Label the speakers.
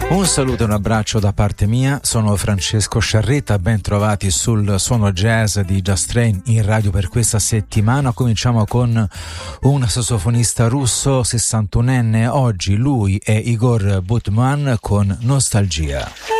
Speaker 1: Un saluto e un abbraccio da parte mia, sono Francesco Sciarretta, ben trovati sul Suono Jazz di Just Train in radio per questa settimana. Cominciamo con un sassofonista russo 61enne, oggi lui è Igor Butman con Nostalgia.